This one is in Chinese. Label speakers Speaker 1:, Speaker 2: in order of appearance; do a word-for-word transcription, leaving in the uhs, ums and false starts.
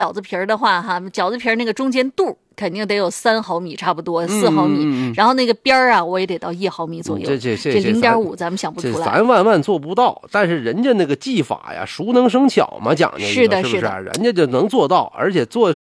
Speaker 1: 饺子皮儿的话，哈，饺子皮儿那个中间肚肯定得有三毫米，差不多四毫米，
Speaker 2: 嗯嗯嗯、
Speaker 1: 然后那个边儿啊，我也得到一毫米左右。
Speaker 2: 这这这
Speaker 1: 这零点五，咱们想不出来。
Speaker 2: 咱万万做不到，但是人家那个技法呀，熟能生巧嘛，讲究
Speaker 1: 是的，
Speaker 2: 是不是？
Speaker 1: 是的，
Speaker 2: 人家就能做到，而且做